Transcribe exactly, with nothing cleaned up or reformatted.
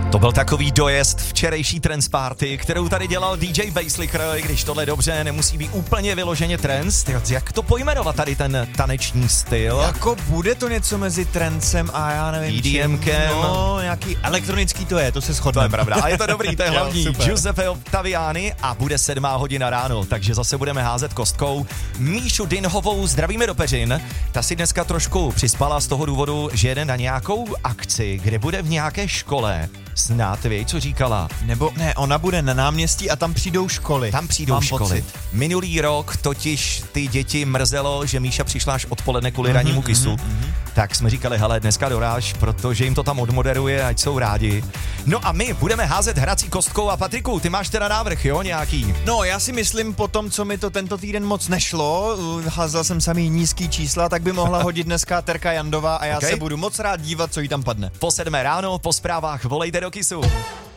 To byl takový dojezd včerejší trance party, kterou tady dělal D J Basslicker, i když tohle dobře nemusí být úplně vyloženě trance. Jak to pojmenovat tady ten taneční styl? Jako bude to něco mezi trancem a já nevím E D M kem. No, nějaký elektronický to je, to se shodne. To je pravda. A je to dobrý, to je hlavní. Jo, Giuseppe Ottaviani a bude sedmá hodina ráno, takže zase budeme házet kostkou. Míšu Dinhovou zdravíme do peřin. Ta si dneska trošku přispala z toho důvodu, že jede na nějakou akci, kde bude v nějaké škole. Snad ví, co říkala. Nebo ne, ona bude na náměstí a tam přijdou školy. Tam přijdou Mám školy. pocit. Minulý rok totiž ty děti mrzelo, že Míša přišla až odpoledne kvůli mm-hmm, rannímu kisu. Mm-hmm. Tak jsme říkali, hele, dneska doráž, protože jim to tam odmoderuje, ať jsou rádi. No a my budeme házet hrací kostkou a Patriku, ty máš teda návrh, jo, nějaký? No, já si myslím, po tom, co mi to tento týden moc nešlo, házel jsem samý nízký čísla, tak by mohla hodit dneska Terka Jandová a já okay. se budu moc rád dívat, co jí tam padne. Po sedmé ráno, po zprávách volejte do Kisu.